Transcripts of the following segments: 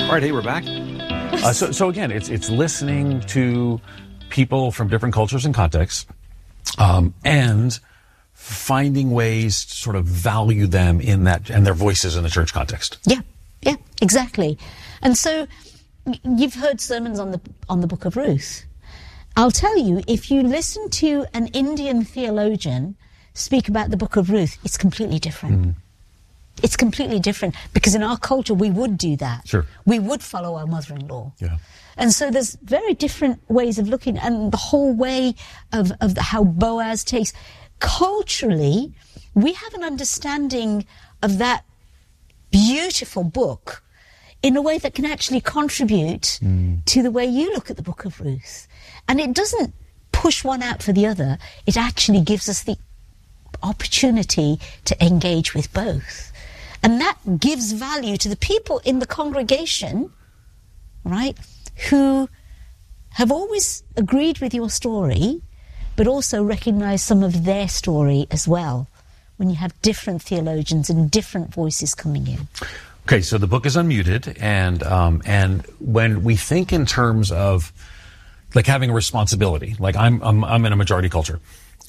All right, hey, we're back. So again, it's listening to people from different cultures and contexts, and finding ways to sort of value them in that and their voices in the church context. Yeah, exactly. And so you've heard sermons on the Book of Ruth. I'll tell you, if you listen to an Indian theologian speak about the Book of Ruth, it's completely different. It's completely different because in our culture we would do that. Sure. We would follow our mother-in-law. Yeah. And so there's very different ways of looking, and the whole way of how Boaz takes. Culturally, we have an understanding of that beautiful book in a way that can actually contribute to the way you look at the Book of Ruth. And it doesn't push one out for the other. It actually gives us the opportunity to engage with both. And that gives value to the people in the congregation, right, who have always agreed with your story, but also recognize some of their story as well, when you have different theologians and different voices coming in. Okay, so the book is unmuted, and when we think in terms of like having a responsibility, like I'm in a majority culture.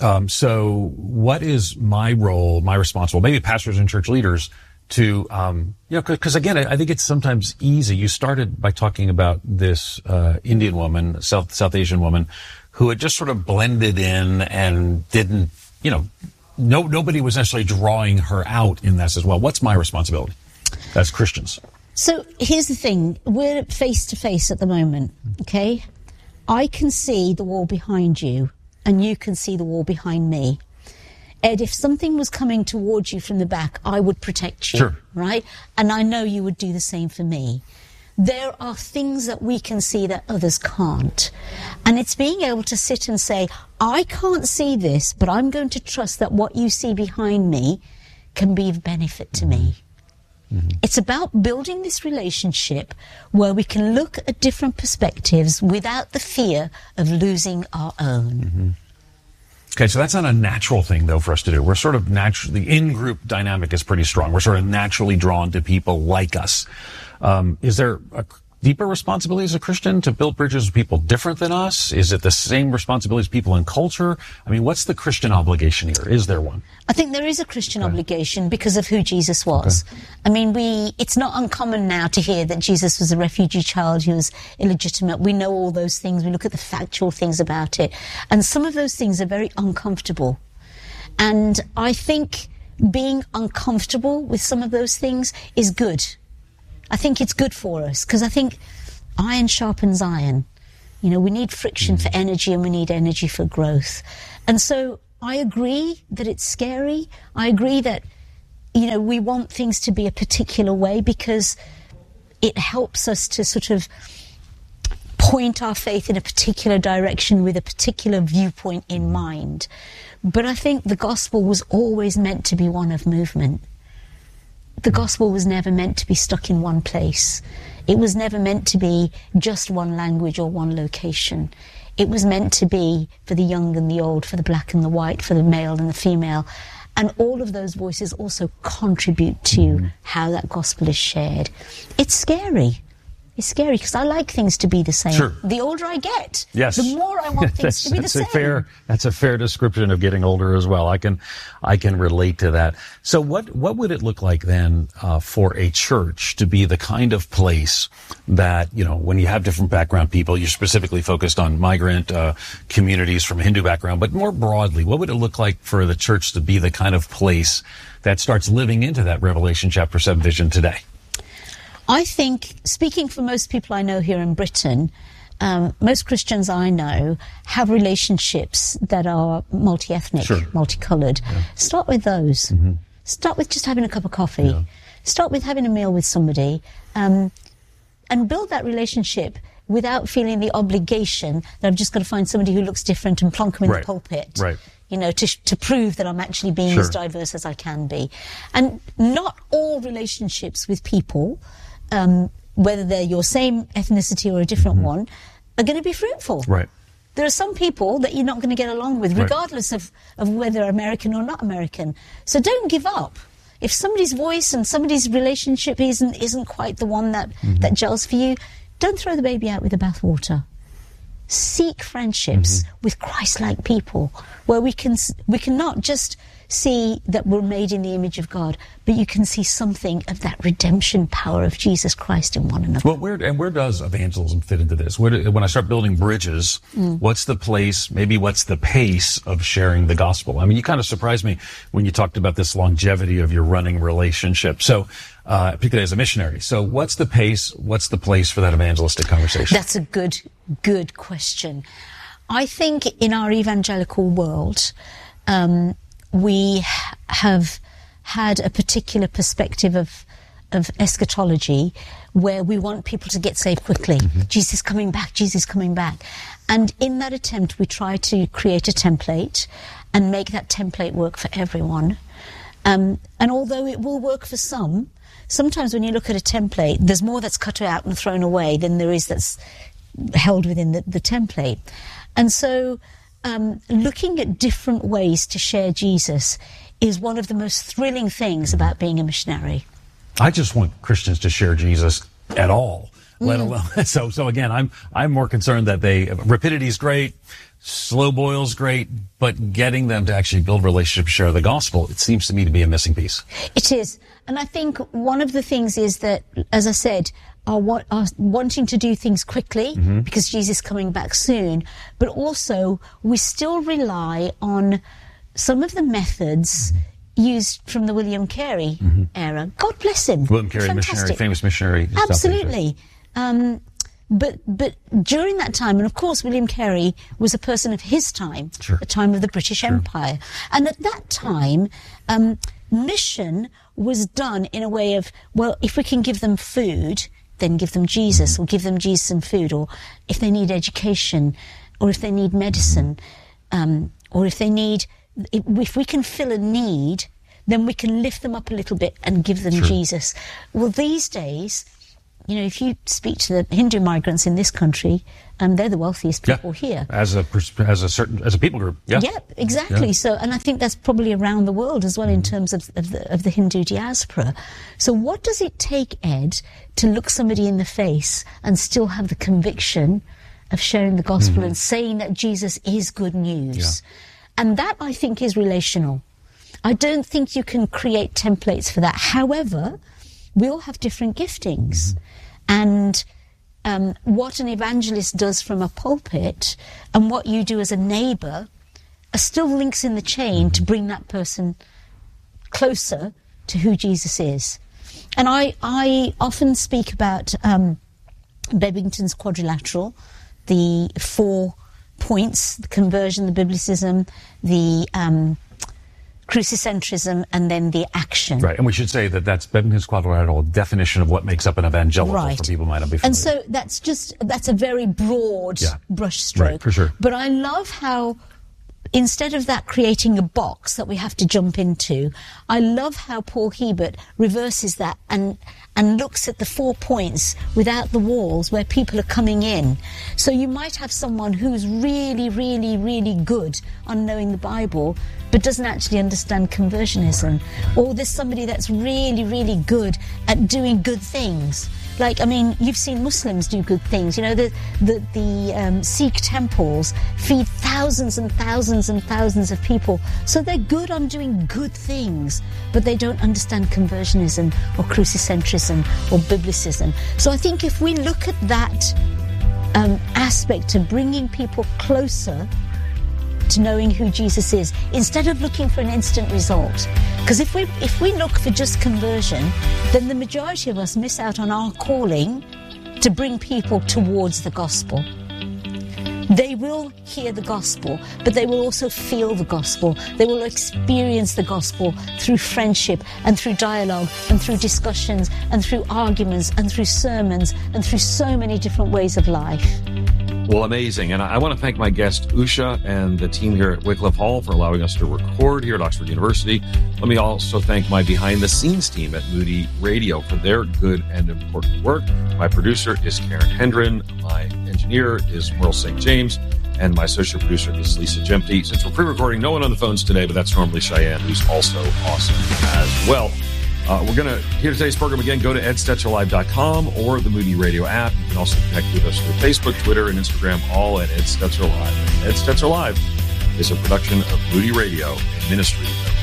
So what is my role, my responsibility, maybe pastors and church leaders to, because again, I think it's sometimes easy. You started by talking about this Indian woman, South Asian woman, who had just sort of blended in and didn't, nobody was necessarily drawing her out in this as well. What's my responsibility as Christians? So here's the thing. We're face to face at the moment, okay? I can see the wall behind you, and you can see the wall behind me. Ed, if something was coming towards you from the back, I would protect you, sure, right? And I know you would do the same for me. There are things that we can see that others can't. And it's being able to sit and say, I can't see this, but I'm going to trust that what you see behind me can be of benefit to me. It's about building this relationship where we can look at different perspectives without the fear of losing our own. Okay, so that's not a natural thing, though, for us to do. We're sort of naturally, the in-group dynamic is pretty strong. We're sort of naturally drawn to people like us. Is there a deeper responsibility as a Christian to build bridges with people different than us? Is it the same responsibility as people in culture? I mean, what's the Christian obligation here? Is there one? I think there is a Christian obligation because of who Jesus was. Okay. I mean, it's not uncommon now to hear that Jesus was a refugee child who was illegitimate. We know all those things. We look at the factual things about it. And some of those things are very uncomfortable. And I think being uncomfortable with some of those things is good. I think it's good for us because I think iron sharpens iron. We need friction for energy and we need energy for growth. And so I agree that it's scary. I agree that, we want things to be a particular way because it helps us to sort of point our faith in a particular direction with a particular viewpoint in mind. But I think the gospel was always meant to be one of movement. The gospel was never meant to be stuck in one place. It was never meant to be just one language or one location. It was meant to be for the young and the old, for the black and the white, for the male and the female. And all of those voices also contribute to how that gospel is shared. It's scary. It's scary because I like things to be the same. Sure. The older I get, yes, the more I want things to be the same. That's a fair description of getting older as well. I can relate to that. So what would it look like then for a church to be the kind of place that, when you have different background people, you're specifically focused on migrant communities from a Hindu background, but more broadly, what would it look like for the church to be the kind of place that starts living into that Revelation chapter 7 vision today? I think, speaking for most people I know here in Britain, most Christians I know have relationships that are multi-ethnic, sure, multicoloured. Yeah. Start with those. Start with just having a cup of coffee. Yeah. Start with having a meal with somebody, and build that relationship without feeling the obligation that I've just got to find somebody who looks different and plonk them in the pulpit. Right. To prove that I'm actually being sure, as diverse as I can be. And not all relationships with people, whether they're your same ethnicity or a different one, are going to be fruitful. Right. There are some people that you're not going to get along with, regardless of whether American or not American. So don't give up. if somebody's voice and somebody's relationship isn't quite the one that gels for you, don't throw the baby out with the bathwater. Seek friendships with Christ-like people, where we can not just see that we're made in the image of God, but you can see something of that redemption power of Jesus Christ in one another. Well, where does evangelism fit into this? When I start building bridges, what's the place, maybe what's the pace of sharing the gospel? I mean, you kind of surprised me when you talked about this longevity of your running relationship. So, particularly as a missionary. So what's the pace, what's the place for that evangelistic conversation? That's a good question. I think in our evangelical world, we have had a particular perspective of eschatology where we want people to get saved quickly. Jesus is coming back, Jesus is coming back. And in that attempt, we try to create a template and make that template work for everyone. And although it will work for some, sometimes when you look at a template, there's more that's cut out and thrown away than there is that's held within the template. And so looking at different ways to share Jesus is one of the most thrilling things about being a missionary. I just want Christians to share Jesus at all, let alone. So again, I'm more concerned that rapidity is great, slow boil's great, but getting them to actually build relationships, share the gospel, it seems to me to be a missing piece. It is. And I think one of the things is that, as I said, are wanting to do things quickly because Jesus is coming back soon, but also we still rely on some of the methods used from the William Carey era. God bless him. William Carey, missionary, famous missionary. Absolutely. But during that time, and of course William Carey was a person of his time, the time of the British Empire, and at that time, mission was done in a way of, well, if we can give them food, then give them Jesus, or give them Jesus and food, or if they need education, or if they need medicine, or if we can fill a need, then we can lift them up a little bit and give them Jesus. Well, these days, you know, if you speak to the Hindu migrants in this country, they're the wealthiest people here. As a people group. Yeah, exactly. Yeah. So, and I think that's probably around the world as well in terms of the Hindu diaspora. So what does it take, Ed, to look somebody in the face and still have the conviction of sharing the gospel and saying that Jesus is good news? And that, I think, is relational. I don't think you can create templates for that. However, we all have different giftings. And what an evangelist does from a pulpit and what you do as a neighbour are still links in the chain to bring that person closer to who Jesus is. And I often speak about Bebbington's quadrilateral, the 4 points: the conversion, the biblicism, the crucicentrism, and then the action. Right, and we should say that that's Bebbington's quadrilateral definition of what makes up an evangelical for people who might not be familiar. And so that's a very broad brushstroke. Right, for sure. But I love how, instead of that creating a box that we have to jump into, I love how Paul Hebert reverses that and looks at the 4 points without the walls where people are coming in. So you might have someone who's really, really, really good on knowing the Bible, but doesn't actually understand conversionism. Or there's somebody that's really, really good at doing good things. Like, I mean, you've seen Muslims do good things. You know, the Sikh temples feed thousands and thousands and thousands of people. So they're good on doing good things, but they don't understand conversionism or crucicentrism or biblicism. So I think if we look at that aspect of bringing people closer to knowing who Jesus is, instead of looking for an instant result. Because if we look for just conversion, then the majority of us miss out on our calling to bring people towards the gospel. They will hear the gospel, but they will also feel the gospel. They will experience the gospel through friendship and through dialogue and through discussions and through arguments and through sermons and through so many different ways of life. Well, amazing. And I want to thank my guest, Usha, and the team here at Wycliffe Hall for allowing us to record here at Oxford University. Let me also thank my behind-the-scenes team at Moody Radio for their good and important work. My producer is Karen Hendren. My engineer is Merle St. James. And my associate producer is Lisa Jempty. Since we're pre-recording, no one on the phones today, but that's normally Cheyenne, who's also awesome as well. We're going to hear today's program again. Go to edstetzerlive.com or the Moody Radio app. You can also connect with us through Facebook, Twitter, and Instagram, all at Ed Stetzer Live. Ed Stetzer Live is a production of Moody Radio and ministry of